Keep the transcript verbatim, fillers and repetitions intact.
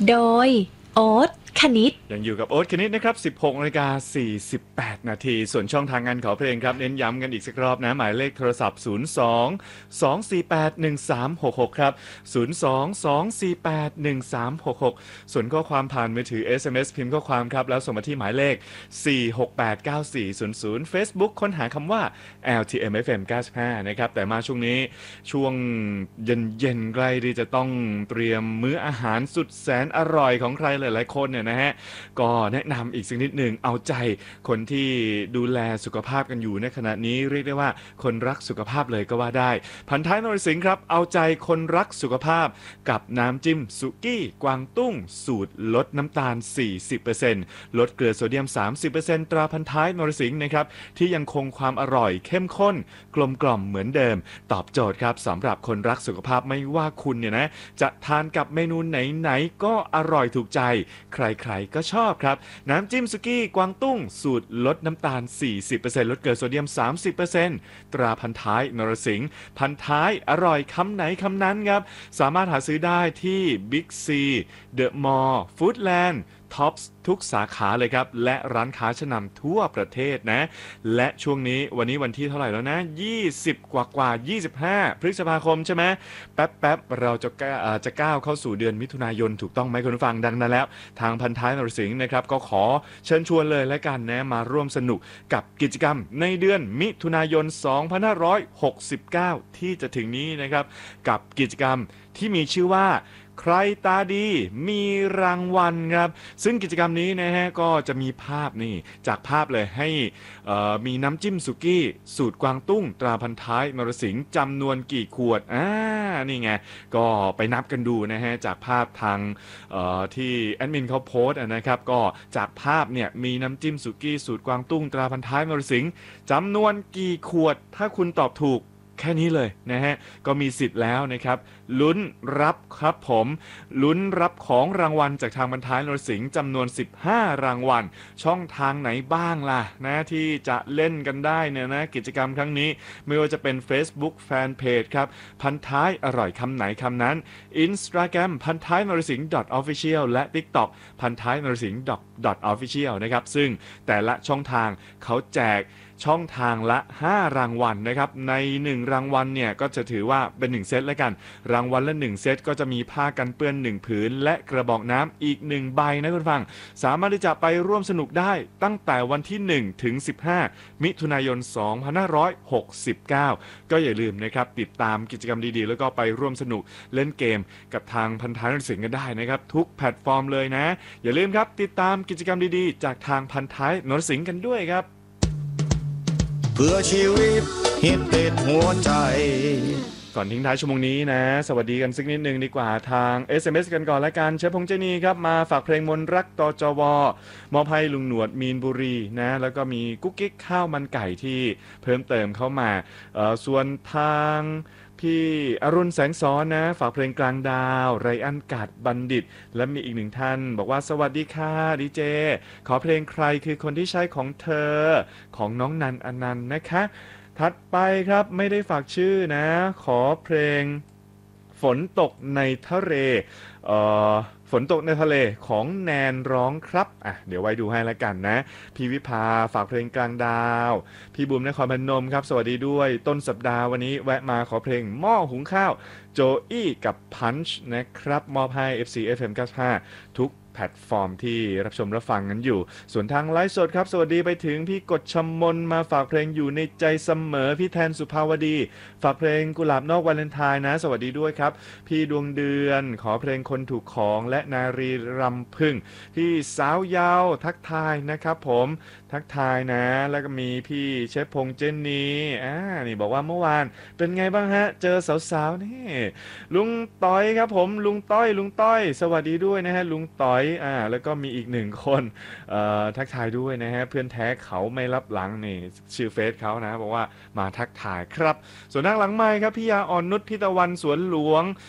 โดยโอ๊ตคณิตยังอยู่กับโอ๊ตคณิตนะครับสิบหกนาฬิกาสี่สิบแปดนาทีส่วนช่องทางงานขอเพลงครับเน้นย้ำกันอีกสักรอบนะหมายเลขโทรศัพท์ศูนย์ สอง สอง สี่ แปด หนึ่ง สาม หก หกครับศูนย์ สอง สอง สี่ แปด หนึ่ง สาม หก หกส่วนข้อความผ่านมือถือ เอส เอ็ม เอส พิมพ์ข้อความครับแล้วส่งมาที่หมายเลขสี่ หก แปด เก้า สี่ ศูนย์ ศูนย์ Facebook ค้นหาคำว่า แอล ที เอ็ม เอฟ เอ็ม เก้าสิบห้านะครับแต่มาช่วงนี้ช่วงเย็นๆใกล้ที่จะต้องเตรียมมื้ออาหารสุดแสนอร่อยของใครหลายๆคนเนี่ยนะฮะก็แนะนำอีกสักนิดหนึ่งเอาใจคนที่ดูแลสุขภาพกันอยู่ในขณะนี้เรียกได้ว่าคนรักสุขภาพเลยก็ว่าได้พันท้ายนรสิงห์ครับเอาใจคนรักสุขภาพกับน้ำจิ้มสุกี้กวางตุ้งสูตรลดน้ำตาล สี่สิบเปอร์เซ็นต์ ลดเกลือโซเดียม สามสิบเปอร์เซ็นต์ ตราพันท้ายนรสิงห์นะครับที่ยังคงความอร่อยเข้มข้นกลมกล่อมเหมือนเดิมตอบโจทย์ครับสำหรับคนรักสุขภาพไม่ว่าคุณเนี่ยนะจะทานกับเมนูไหนๆก็อร่อยถูกใจใครๆก็ชอบครับน้ำจิ้มสุกี้กวางตุ้งสูตรลดน้ำตาล สี่สิบเปอร์เซ็นต์ ลดเกลือโซเดียม สามสิบเปอร์เซ็นต์ ตราพันท้ายนรสิงห์พันท้ายอร่อยคำไหนคำนั้นครับสามารถหาซื้อได้ที่ Big C The Mall Foodlandท็อปส์ทุกสาขาเลยครับและร้านค้าชั้นนำทั่วประเทศนะและช่วงนี้วันนี้วันที่เท่าไหร่แล้วนะยี่สิบกว่ากว่ายี่สิบห้าพฤษภาคมใช่ไหมแป๊บแป๊บเราจะจะก้าวเข้าสู่เดือนมิถุนายนถูกต้องไหมคุณผู้ฟังดังนั้นแล้วทางพันท้ายนรสิงห์นะครับก็ขอเชิญชวนเลยและกันนะมาร่วมสนุกกับกิจกรรมในเดือนมิถุนายนสองพันห้าร้อยหกสิบเก้าที่จะถึงนี้นะครับกับกิจกรรมที่มีชื่อว่าใครตาดีมีรางวัลครับซึ่งกิจกรรมนี้นะฮะก็จะมีภาพนี่จากภาพเลยให้มีน้ำจิ้มสุกี้สูตรกวางตุ้งตราพันท้ายนรสิงห์จำนวนกี่ขวดอ่านี่ไงก็ไปนับกันดูนะฮะจากภาพทางที่แอดมินเขาโพสต์นะครับก็จากภาพเนี่ยมีน้ำจิ้มสุกี้สูตรกวางตุ้งตราพันท้ายนรสิงห์จำนวนกี่ขวดถ้าคุณตอบถูกแค่นี้เลยนะฮะก็มีสิทธิ์แล้วนะครับลุ้นรับครับผมลุ้นรับของรางวัลจากทางบรรท้ายนรสิงห์จำนวนสิบห้ารางวัลช่องทางไหนบ้างล่ะนะที่จะเล่นกันได้เนี่ยนะกิจกรรมครั้งนี้ไม่ว่าจะเป็น Facebook Fanpage ครับพันท้ายอร่อยคำไหนคำนั้น Instagram พันท้ายนรสิงห์ .official และ TikTok พันท้ายนรสิงห์ .official นะครับซึ่งแต่ละช่องทางเขาแจกช่องทางละห้ารางวัล นะครับในหนึ่งรางวัลเนี่ยก็จะถือว่าเป็นหนึ่งเซตแล้วกันรางวัลละหนึ่งเซตก็จะมีผ้ากันเปื้อนหนึ่งผืนและกระบอกน้ำอีกหนึ่งใบนะคุณฟังสามารถที่จะไปร่วมสนุกได้ตั้งแต่วันที่หนึ่งถึงสิบห้ามิถุนายนสองพันห้าร้อยหกสิบเก้าก็อย่าลืมนะครับติดตามกิจกรรมดีๆแล้วก็ไปร่วมสนุกเล่นเกมกับทางพันท้ายนรสิงห์กันได้นะครับทุกแพลตฟอร์มเลยนะอย่าลืมครับติดตามกิจกรรมดีๆจากทางพันท้ายนรสิงห์กันด้วยครับเพื่อชีวิตฮิตติดหัวใจก่อนทิ้งท้ายชั่วโมงนี้นะสวัสดีกันสักนิดนึงดีกว่าทาง เอส เอ็ม เอส กันก่อนละกันเชฟพงษ์เจนีครับมาฝากเพลงมนรักตจวมอบให้ลุงหนวดมีนบุรีนะแล้วก็มีกุ๊กกิ๊กข้าวมันไก่ที่เพิ่มเติมเข้ามาส่วนทางพี่อรุณแสงซ้อนนะฝากเพลงกลางดาวไรอันกัดบัณฑิตและมีอีกหนึ่งท่านบอกว่าสวัสดีค่ะดีเจขอเพลงใครคือคนที่ใช่ของเธอของน้องนันอนันต์นะคะถัดไปครับไม่ได้ฝากชื่อนะขอเพลงฝนตกในทะเลเอ่อฝนตกในทะเลของแนนร้องครับอ่ะเดี๋ยวไว้ดูให้แล้วกันนะพี่วิภาฝากเพลงกลางดาวพี่บุ๋มนครพนมครับสวัสดีด้วยต้นสัปดาห์วันนี้แวะมาขอเพลงหม้อหุงข้าวโจอี้กับพันช์นะครับมอบให้ เอฟ ซี เอฟ เอ็ม เก้าสิบห้าทุกแพลตฟอร์มที่รับชมรับฟังกันอยู่ส่วนทางไลฟ์สดครับสวัสดีไปถึงพี่กฎชมนมาฝากเพลงอยู่ในใจเสมอพี่แทนสุภาวดีฝากเพลงกุหลาบนอกวาเลนไทน์นะสวัสดีด้วยครับพี่ดวงเดือนขอเพลงคนถูกของและนารีรำพึงพี่สาวยาวทักทายนะครับผมทักทายนะแล้วก็มีพี่เชฟพงษ์เจนนี่อ่านี่บอกว่าเมื่อวานเป็นไงบ้างฮะเจอสาวๆนี่ลุงต้อยครับผมลุงต้อยลุงต้อยสวัสดีด้วยนะฮะลุงต้อยอ่าแล้วก็มีอีกหนึ่งคนเอ่อทักทายด้วยนะฮะเพื่อนแท้เขาไม่รับหลังนี่ชื่อเฟซเขานะบอกว่ามาทักทายครับส่วนทางหลังไมค์ครับพี่ยาอ่อนนุชพี่ตะวันสวนหลวง